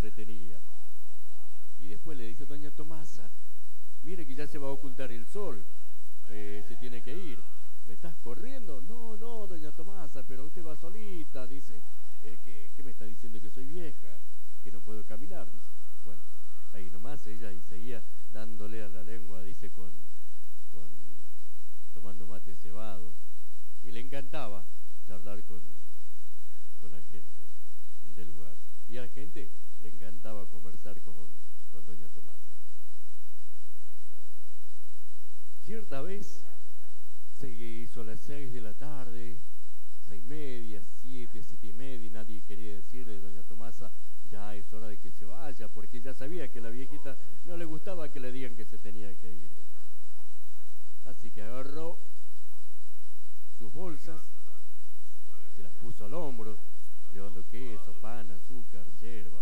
entretenía. Y después le dice: doña Tomasa, mire que ya se va a ocultar el sol, se tiene que ir. ¿Me estás corriendo? No, no, doña Tomasa, pero usted va solita. Dice: ¿qué me está diciendo? Que soy vieja, que no puedo caminar. Dice: bueno, ahí nomás ella, y seguía dándole a la lengua, dice, con tomando mates cebados. Y le encantaba charlar con la gente del lugar. Y a la gente le encantaba conversar con doña Tomasa. Cierta vez se hizo a las 6 de la tarde, 6:30, 7, 7:30, y nadie quería decirle: doña Tomasa, ya es hora de que se vaya, porque ya sabía que a la viejita no le gustaba que le digan que se tenía que ir. Así que agarró sus bolsas, se las puso al hombro, llevando queso, pan, azúcar, hierba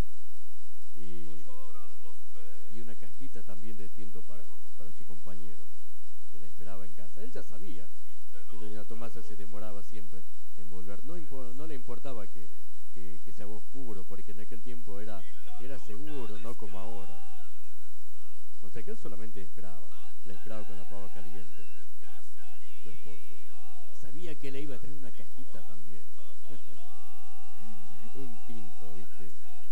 y una cajita también de tinto para su compañero, que la esperaba en casa. Él ya sabía que doña Tomasa se demoraba siempre en volver. No le importaba que se haga oscuro, porque en aquel tiempo era seguro, no como ahora. O sea que él solamente la esperaba con la pava caliente, su esposo. Sabía que le iba a traer una cajita también. Un tinto, ¿viste?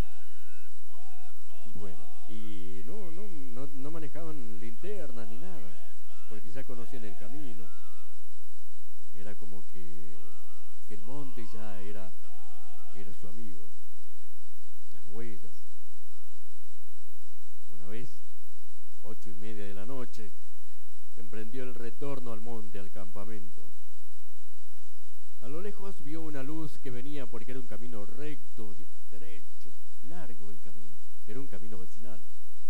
Bueno, y no manejaban linternas ni nada, porque ya conocían el camino. Era como que el monte ya era su amigo, las huellas. Una vez, 8:30 de la noche, emprendió el retorno al monte, al campamento. A lo lejos vio una luz que venía, porque era un camino recto, derecho, largo el camino. Era un camino vecinal.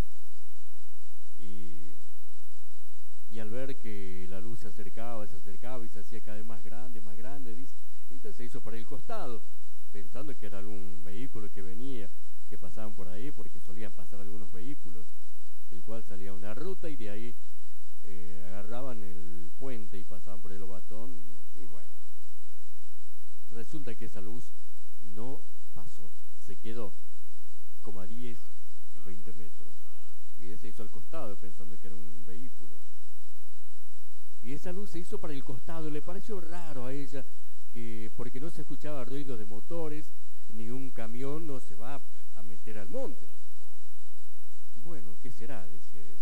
Y al ver que la luz se acercaba y se hacía cada vez más grande, dice, y ya se hizo para el costado, pensando que era algún vehículo que venía, que pasaban por ahí, porque solían pasar algunos vehículos, el cual salía a una ruta, y de ahí agarraban el puente y pasaban por el Lobatón, y bueno. Resulta que esa luz no pasó, se quedó como a 10, 20 metros. Y él se hizo al costado pensando que era un vehículo. Y esa luz se hizo para el costado, y le pareció raro a ella, porque no se escuchaba ruido de motores, ni un camión no se va a meter al monte. Bueno, ¿qué será?, decía él.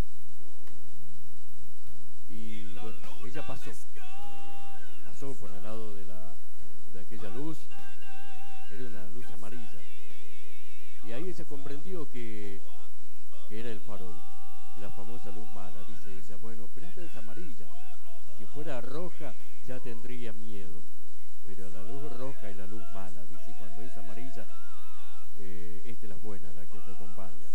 Y bueno, ella pasó por al lado de aquella luz. Era una luz amarilla, y ahí ella comprendió que era el farol, la famosa luz mala. Dice ella: bueno, pero esta es amarilla, si fuera roja ya tendría miedo, pero la luz roja y la luz mala, dice, cuando es amarilla, esta es la buena, la que te acompaña.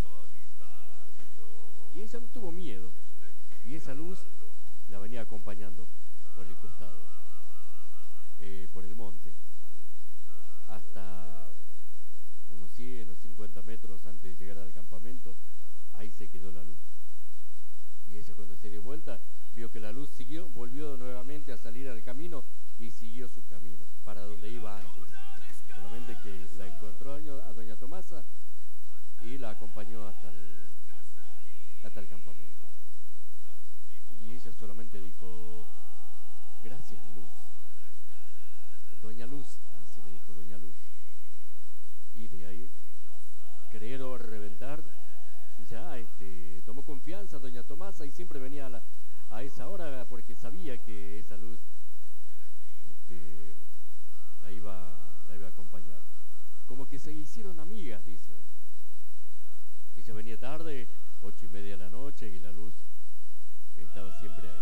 Y ella no tuvo miedo, y esa luz la venía acompañando por el costado, por el monte, hasta unos 100 o 50 metros antes de llegar al campamento. Ahí se quedó la luz. Y ella, cuando se dio vuelta, vio que la luz siguió, volvió nuevamente a salir al camino y siguió su camino para donde iba antes. Solamente que la encontró a doña Tomasa y la acompañó hasta el campamento. Y ella solamente dijo: gracias, Luz. Doña Luz, así le dijo, doña Luz. Y de ahí, creer o reventar, ya tomó confianza doña Tomasa, y siempre venía a esa hora, porque sabía que esa luz la iba a acompañar. Como que se hicieron amigas, dice. Ella venía tarde, 8:30 de la noche, y la luz estaba siempre ahí.